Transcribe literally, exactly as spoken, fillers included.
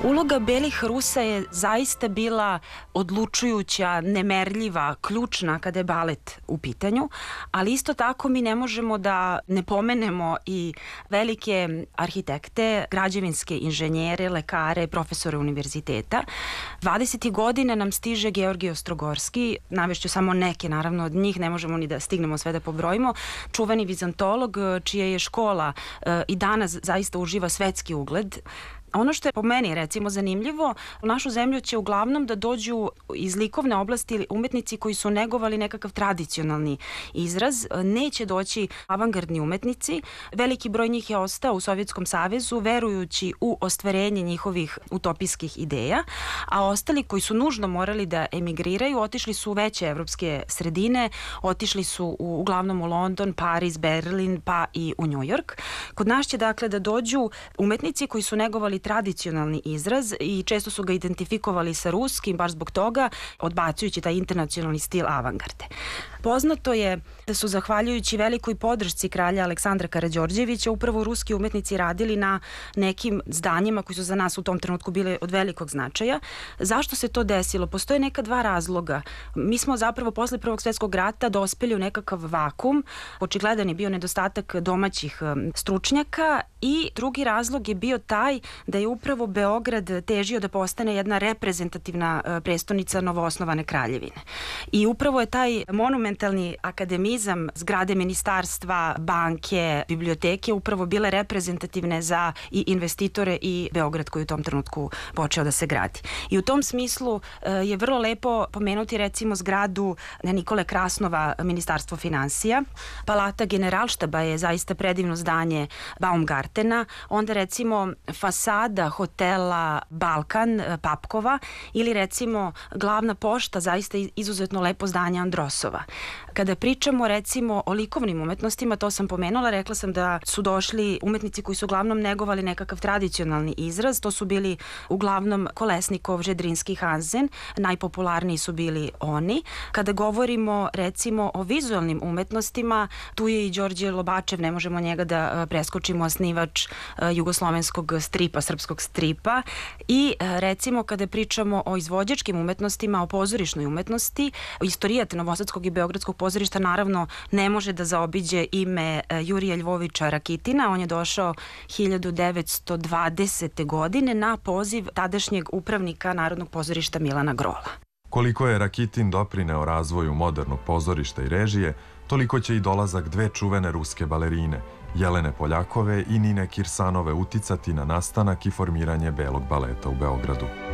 Uloga Belih Rusa je zaista bila odlučujuća, nemerljiva, ključna kada je balet u pitanju, ali isto tako mi ne možemo da ne pomenemo i velike arhitekte, građevinske inženjere, lekare, profesore univerziteta. dvadesetih godina nam stiže Georgij Ostrogorski, navešću samo neke, naravno od njih, ne možemo ni da stignemo sve da pobrojimo, čuveni vizantolog čija je škola e, i danas zaista uživa svetski ugled. Ono što je po meni recimo zanimljivo, u našu zemlju će uglavnom da dođu iz likovne oblasti umetnici koji su negovali nekakav tradicionalni izraz, neće doći avangardni umetnici, veliki broj njih je ostao u Sovjetskom savezu verujući u ostvarenje njihovih utopijskih ideja, a ostali koji su nužno morali da emigriraju, otišli su u veće evropske sredine, otišli su u, uglavnom u London, Pariz, Berlin, pa i u New York. Kod nas će dakle da dođu umetnici koji su negovali tradicionalni izraz i često su ga identifikovali sa ruskim, baš zbog toga, odbacujući taj internacionalni stil avangarde. Poznato je da su zahvaljujući velikoj podršci kralja Aleksandra Karađorđevića upravo ruski umetnici radili na nekim zdanjima koji su za nas u tom trenutku bile od velikog značaja. Zašto se to desilo? Postoje neka dva razloga. Mi smo zapravo posle Prvog svjetskog rata dospeli u nekakav vakum. Očigledan je bio nedostatak domaćih stručnjaka i drugi razlog je bio taj da je upravo Beograd težio da postane jedna reprezentativna prestonica novoosnovane kraljevine. I upravo je taj monumentalni akademizam, zgrade ministarstva, banke, biblioteke upravo bile reprezentativne za i investitore i Beograd koji u tom trenutku počeo da se gradi. I u tom smislu je vrlo lepo pomenuti recimo zgradu Nikole Krasnova, Ministarstvo finansija. Palata Generalštaba je zaista predivno zdanje Baumgartena. Onda recimo fasada hotela Balkan Papkova ili recimo glavna pošta, zaista izuzetno lepo zdanje Androsova. Kada pričamo recimo o likovnim umetnostima, to sam pomenula, rekla sam da su došli umetnici koji su uglavnom negovali nekakav tradicionalni izraz, to su bili uglavnom Kolesnikov, Žedrinski, Hansen, najpopularniji su bili oni. Kada govorimo recimo o vizualnim umetnostima, tu je i Đorđe Lobačev, ne možemo njega da preskočimo, osnivač jugoslovenskog stripa, srpskog stripa i recimo kada pričamo o izvođačkim umetnostima, o pozorišnoj umetnosti, istorijat Novosadskog i Beogradskog pozorišta naravno ne može da zaobiđe ime Jurija Ljovića Rakitina. On je došao hiljadu devetsto dvadesete godine na poziv tadašnjeg upravnika Narodnog pozorišta Milana Grola. Koliko je Rakitin doprineo razvoju modernog pozorišta i režije, toliko će i dolazak dve čuvene ruske balerine, Jelene Poljakove i Nine Kirsanove, uticati na nastanak i formiranje belog baleta u Beogradu.